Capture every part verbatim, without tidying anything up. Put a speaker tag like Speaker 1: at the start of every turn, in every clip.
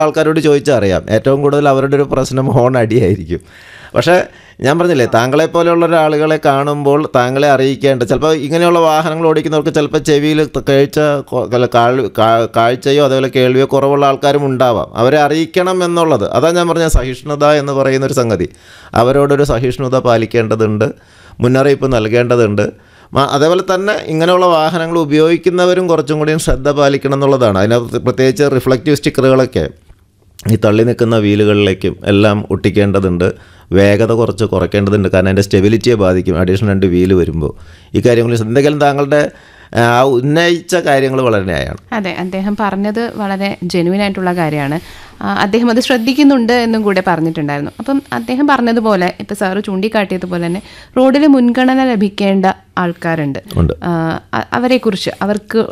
Speaker 1: ആൾക്കാരോട് ചോദിച്ചാൽ അറിയാം, ഏറ്റവും കൂടുതൽ അവരുടെ ഒരു പ്രശ്നം ഹോൺ അടിയായിരിക്കും. പക്ഷേ ഞാൻ പറഞ്ഞില്ലേ, താങ്കളെ പോലെയുള്ള ഒരാളുകളെ കാണുമ്പോൾ താങ്കളെ അറിയിക്കേണ്ട, ചിലപ്പോൾ ഇങ്ങനെയുള്ള വാഹനങ്ങൾ ഓടിക്കുന്നവർക്ക് ചിലപ്പോൾ ചെവിയിൽ കേഴ്ച കാഴ്ചയോ അതേപോലെ കേൾവിയോ കുറവുള്ള ആൾക്കാരും ഉണ്ടാവാം. അവരെ അറിയിക്കണം എന്നുള്ളത്, അതാണ് ഞാൻ പറഞ്ഞ സഹിഷ്ണുത എന്ന് പറയുന്നൊരു സംഗതി. അവരോടൊരു സഹിഷ്ണുത പാലിക്കേണ്ടതുണ്ട്, മുന്നറിയിപ്പ് നൽകേണ്ടതുണ്ട്. അതേപോലെ തന്നെ ഇങ്ങനെയുള്ള വാഹനങ്ങൾ ഉപയോഗിക്കുന്നവരും കുറച്ചും കൂടിയും ശ്രദ്ധ പാലിക്കണം എന്നുള്ളതാണ്. അതിനകത്ത് പ്രത്യേകിച്ച് റിഫ്ലക്റ്റീവ് സ്റ്റിക്കറുകളൊക്കെ ഈ തള്ളി നിൽക്കുന്ന വീലുകളിലേക്കും എല്ലാം ഒട്ടിക്കേണ്ടതുണ്ട്. വേഗത കുറച്ച് കുറയ്ക്കേണ്ടതുണ്ട്, കാരണം അതിൻ്റെ സ്റ്റെബിലിറ്റിയെ ബാധിക്കും അഡീഷണൽ രണ്ട് വീല് വരുമ്പോൾ. ഈ കാര്യങ്ങളിൽ എന്തെങ്കിലും താങ്കളുടെ ആ ഉന്നയിച്ച കാര്യങ്ങൾ വളരെ ന്യായമാണ്.
Speaker 2: അതെ, അദ്ദേഹം പറഞ്ഞത് വളരെ ജെനുവിൻ ആയിട്ടുള്ള കാര്യമാണ്. അദ്ദേഹം അത് ശ്രദ്ധിക്കുന്നുണ്ട് എന്നും കൂടെ പറഞ്ഞിട്ടുണ്ടായിരുന്നു. അപ്പം അദ്ദേഹം പറഞ്ഞതുപോലെ ഇപ്പം സാറ് ചൂണ്ടിക്കാട്ടിയതുപോലെ തന്നെ റോഡിൽ മുൻഗണന ലഭിക്കേണ്ട ആൾക്കാരുണ്ട്. അവരെക്കുറിച്ച് അവർക്ക്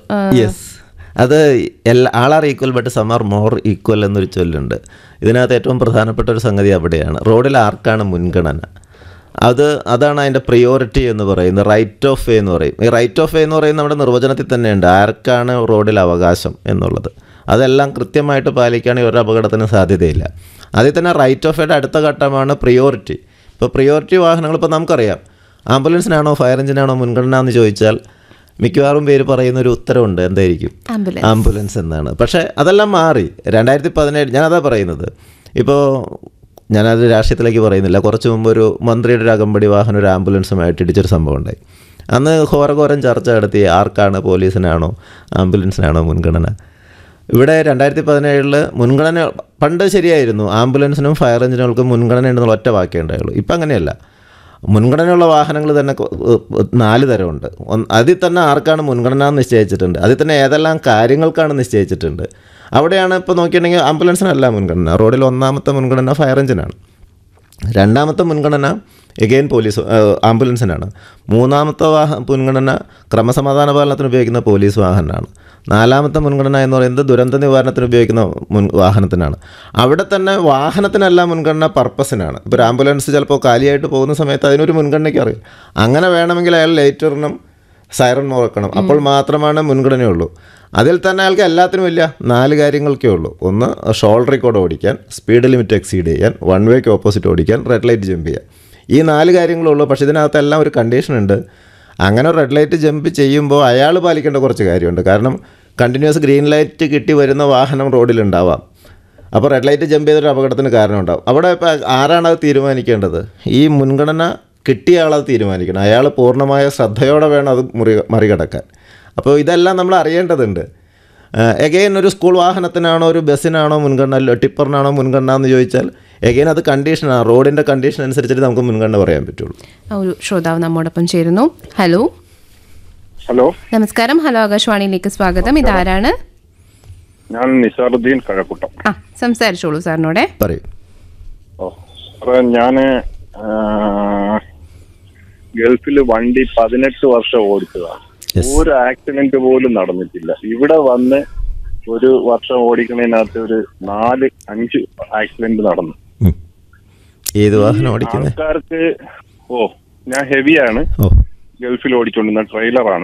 Speaker 1: അത് എല്ലാ ആളാർ equal but some are more equal എന്നൊരു ചൊല്ലുണ്ട്. ഇതിനകത്ത് ഏറ്റവും പ്രധാനപ്പെട്ട ഒരു സംഗതി അവിടെയാണ്. റോഡിൽ ആർക്കാണ് മുൻഗണന, അത് അതാണ് അതിൻ്റെ പ്രിയോറിറ്റി എന്ന് പറയുന്നത്. റൈറ്റ് ഓഫ് വേ എന്ന് പറയും. ഈ റൈറ്റ് ഓഫ് വേ എന്ന് പറയുന്നത് നമ്മുടെ നിർവചനത്തിൽ തന്നെയുണ്ട്, ആർക്കാണ് റോഡിൽ അവകാശം എന്നുള്ളത്. അതെല്ലാം കൃത്യമായിട്ട് പാലിക്കുകയാണെങ്കിൽ ഒരു അപകടത്തിന് സാധ്യതയില്ല. അതിൽ തന്നെ റൈറ്റ് ഓഫ് വേയുടെ അടുത്ത ഘട്ടമാണ് പ്രിയോറിറ്റി. ഇപ്പോൾ പ്രിയോറിറ്റി വാഹനങ്ങൾ ഇപ്പോൾ നമുക്കറിയാം, ആംബുലൻസിനാണോ ഫയർ എഞ്ചിനാണോ മുൻഗണന എന്ന് ചോദിച്ചാൽ മിക്കവാറും പേര് പറയുന്നൊരു ഉത്തരവുണ്ട്, എന്തായിരിക്കും? ആംബുലൻസ് എന്നാണ്. പക്ഷേ അതെല്ലാം മാറി. രണ്ടായിരത്തി പതിനേഴ് ഞാനതാ പറയുന്നത്. ഇപ്പോൾ ഞാനത് രാഷ്ട്രീയത്തിലേക്ക് പറയുന്നില്ല. കുറച്ച് മുമ്പ് ഒരു മന്ത്രിയുടെ ഒരു അകമ്പടി വാഹനം ഒരു ആംബുലൻസുമായിട്ട് ഇടിച്ചൊരു സംഭവം ഉണ്ടായി. അന്ന് ഘോരഘോരം ചർച്ച നടത്തി, ആർക്കാണ്, പോലീസിനാണോ ആംബുലൻസിനാണോ മുൻഗണന. ഇവിടെ രണ്ടായിരത്തി പതിനേഴിൽ മുൻഗണന പണ്ട് ശരിയായിരുന്നു, ആംബുലൻസിനും ഫയർ എഞ്ചിനുകൾക്കും മുൻഗണന ഉണ്ടെന്നുള്ള ഒറ്റ വാക്കേ ഉണ്ടായുള്ളൂ. ഇപ്പം അങ്ങനെയല്ല. മുൻഗണനയുള്ള വാഹനങ്ങൾ തന്നെ നാല് തരമുണ്ട്. അതിൽ തന്നെ ആർക്കാണ് മുൻഗണന നിശ്ചയിച്ചിട്ടുണ്ട്, അതിൽ തന്നെ ഏതെല്ലാം കാര്യങ്ങൾക്കാണ് നിശ്ചയിച്ചിട്ടുണ്ട്. അവിടെയാണ് ഇപ്പോൾ നോക്കിയിട്ടുണ്ടെങ്കിൽ ആംബുലൻസിനല്ല മുൻഗണന. റോഡിൽ ഒന്നാമത്തെ മുൻഗണന ഫയർ എഞ്ചിനാണ്. രണ്ടാമത്തെ മുൻഗണന എഗെയിൻ പോലീസ് ആംബുലൻസിനാണ്. മൂന്നാമത്തെ വാഹ മുൻഗണന ക്രമസമാധാന പാലനത്തിന് ഉപയോഗിക്കുന്ന പോലീസ് വാഹനമാണ്. നാലാമത്തെ മുൻഗണന എന്ന് പറയുന്നത് ദുരന്ത നിവാരണത്തിന് ഉപയോഗിക്കുന്ന മുൻ വാഹനത്തിനാണ്. അവിടെ തന്നെ വാഹനത്തിനല്ല മുൻഗണന, പർപ്പസിനാണ്. ഇപ്പോൾ ഒരു ആംബുലൻസ് ചിലപ്പോൾ കാലിയായിട്ട് പോകുന്ന സമയത്ത് അതിനൊരു മുൻഗണനയ്ക്ക് അറിയും. അങ്ങനെ വേണമെങ്കിൽ അയാൾ ലൈറ്ററിനും സൈറൺ മുഴക്കണം, അപ്പോൾ മാത്രമാണ് മുൻഗണനയുള്ളൂ. അതിൽ തന്നെ അയാൾക്ക് എല്ലാത്തിനും ഇല്ല, നാല് കാര്യങ്ങൾക്കേ ഉള്ളൂ. ഒന്ന് ഷോൾഡറിൽ കൂടെ ഓടിക്കാൻ, സ്പീഡ് ലിമിറ്റ് എക്സീഡ് ചെയ്യാൻ, വൺ വേക്ക് ഓപ്പോസിറ്റ് ഓടിക്കാൻ, റെഡ് ലൈറ്റ് ജമ്പ് ചെയ്യാൻ. ഈ നാല് കാര്യങ്ങളുള്ളൂ. പക്ഷേ ഇതിനകത്തെല്ലാം ഒരു കണ്ടീഷനുണ്ട്. അങ്ങനെ റെഡ് ലൈറ്റ് ജമ്പ് ചെയ്യുമ്പോൾ അയാൾ പാലിക്കേണ്ട കുറച്ച് കാര്യമുണ്ട്. കാരണം കണ്ടിന്യൂസ് ഗ്രീൻ ലൈറ്റ് കിട്ടി വരുന്ന വാഹനം റോഡിലുണ്ടാവാം. അപ്പോൾ റെഡ് ലൈറ്റ് ജമ്പ് ചെയ്തൊരു അപകടത്തിന് കാരണമുണ്ടാവും. അവിടെ ഇപ്പോൾ ആരാണത് തീരുമാനിക്കേണ്ടത്? ഈ മുൻഗണന കിട്ടിയ ആളത് തീരുമാനിക്കണം. അയാൾ പൂർണ്ണമായ ശ്രദ്ധയോടെ വേണം അത് മുറി മറികടക്കാൻ. അപ്പോൾ ഇതെല്ലാം നമ്മൾ അറിയേണ്ടതുണ്ട്. എഗെയിൻ ഒരു സ്കൂൾ വാഹനത്തിനാണോ ഒരു ബസ്സിനാണോ മുൻഗണന, ടിപ്പറിനാണോ മുൻഗണന എന്ന് ചോദിച്ചാൽ എഗെയിൻ അത് കണ്ടീഷനാണ്. റോഡിൻ്റെ കണ്ടീഷൻ അനുസരിച്ചിട്ട് നമുക്ക് മുൻഗണന പറയാൻ പറ്റുള്ളൂ.
Speaker 2: ഒരു ശ്രോതാവ് നമ്മോടൊപ്പം ചേരുന്നു. ഹലോ
Speaker 3: ഹലോ
Speaker 2: നമസ്കാരം. ഹലോ ആകാശവാണിയിലേക്ക് സ്വാഗതം. ഇതാരാണ്?
Speaker 3: ഞാൻ നിസാറുദ്ദീൻ കഴക്കൂട്ടം.
Speaker 2: ആ സംസാരിച്ചോളൂ സാറിനോടെ.
Speaker 1: പറയൂ.
Speaker 3: ഓ സാറേ, ഞാൻ ഗൾഫിൽ വണ്ടി പതിനെട്ട് വർഷം ഓടിച്ചതാണ്. ഒരു ആക്സിഡന്റ് പോലും നടന്നിട്ടില്ല. ഇവിടെ വന്ന് ഒരു വർഷം ഓടിക്കുന്നതിനകത്ത് ഒരു നാല് അഞ്ച് ആക്സിഡന്റ് നടന്നു.
Speaker 1: ഏത് വാഹനം ഓടിക്കുന്നത്?
Speaker 3: ആൾക്കാർക്ക് ഓ ഞാൻ ഹെവിയാണ്, ഗൾഫിൽ ഓടിച്ചോണ്ടിരുന്ന ട്രെയിലറാണ്.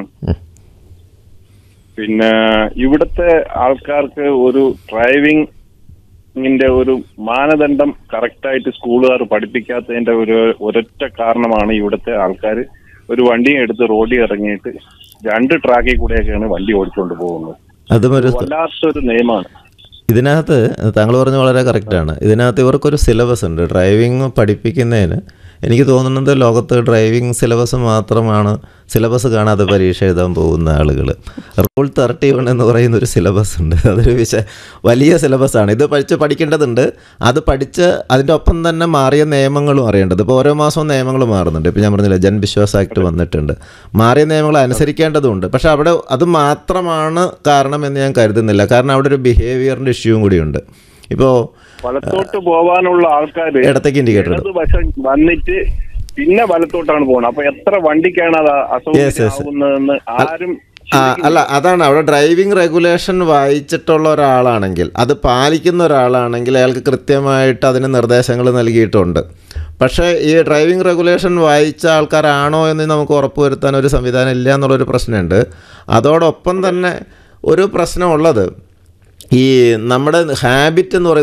Speaker 3: പിന്നെ ഇവിടുത്തെ ആൾക്കാർക്ക് ഒരു ഡ്രൈവിംഗിന്റെ ഒരു മാനദണ്ഡം കറക്റ്റായിട്ട് സ്കൂളുകാർ പഠിപ്പിക്കാത്തതിന്റെ ഒരു ഒരൊറ്റ കാരണമാണ് ഇവിടുത്തെ ആൾക്കാർ ഒരു വണ്ടിയും എടുത്ത് റോഡിൽ ഇറങ്ങിയിട്ട് രണ്ട് ട്രാക്കിൽ കൂടെയൊക്കെയാണ് വണ്ടി ഓടിച്ചുകൊണ്ട് പോകുന്നത്.
Speaker 1: അതും ഒരു
Speaker 3: വല്ലാത്തൊരു നിയമമാണ്.
Speaker 1: ഇതിനകത്ത് താങ്കൾ പറഞ്ഞ വളരെ കറക്റ്റാണ്. ഇതിനകത്ത് ഇവർക്കൊരു സിലബസ് ഉണ്ട് ഡ്രൈവിംഗ് പഠിപ്പിക്കുന്നതിന്. എനിക്ക് തോന്നുന്നത് ലോകത്ത് ഡ്രൈവിംഗ് സിലബസ് മാത്രമാണ് സിലബസ് കാണാതെ പരീക്ഷ എഴുതാൻ പോകുന്ന ആളുകൾ. റൂൾ തേർട്ടി വൺ എന്ന് പറയുന്നൊരു സിലബസ് ഉണ്ട്. അതൊരു വിശ വലിയ സിലബസാണ്. ഇത് പഠിച്ച് പഠിക്കേണ്ടതുണ്ട്. അത് പഠിച്ച് അതിൻ്റെ ഒപ്പം തന്നെ മാറിയ നിയമങ്ങളും അറിയേണ്ടത്. ഇപ്പോൾ ഓരോ മാസവും നിയമങ്ങൾ മാറുന്നുണ്ട്. ഇപ്പോൾ ഞാൻ പറഞ്ഞില്ല, ജൻവിശ്വാസ് ആക്ട് വന്നിട്ടുണ്ട്. മാറിയ നിയമങ്ങൾ അനുസരിക്കേണ്ടതുണ്ട്. പക്ഷേ അവിടെ അത് മാത്രമാണ് കാരണം എന്ന് ഞാൻ കരുതുന്നില്ല. കാരണം അവിടെ ഒരു ബിഹേവിയറിൻ്റെ ഇഷ്യൂവും കൂടിയുണ്ട്. ഇപ്പോൾ
Speaker 3: വലത്തോട്ട് പോകാനുള്ള ആൾക്കാർ
Speaker 1: ഇടത്തേക്ക് ഇൻഡിക്കേറ്റർ
Speaker 3: വശം വന്നിട്ട് പിന്നെ വലത്തോട്ടാണ് പോകുന്നത്. അപ്പൊ എത്ര വണ്ടിക്കാണ് അത് അസൗകര്യമാകുന്നതെന്ന് ആരും
Speaker 1: അല്ല, അതാണ് അവിടെ ഡ്രൈവിംഗ് റെഗുലേഷൻ വായിച്ചിട്ടുള്ള ഒരാളാണെങ്കിൽ, അത് പാലിക്കുന്ന ഒരാളാണെങ്കിൽ അയാൾക്ക് കൃത്യമായിട്ട് അതിന് നിർദ്ദേശങ്ങൾ നൽകിയിട്ടുണ്ട്. പക്ഷേ ഈ ഡ്രൈവിംഗ് റെഗുലേഷൻ വായിച്ച ആൾക്കാരാണോ എന്ന് നമുക്ക് ഉറപ്പുവരുത്താൻ ഒരു സംവിധാനം ഇല്ല എന്നുള്ളൊരു പ്രശ്നമുണ്ട്. അതോടൊപ്പം തന്നെ ഒരു പ്രശ്നമുള്ളത്, ഈ നമ്മുടെ ഹാബിറ്റ് എന്ന് പറയുന്നത്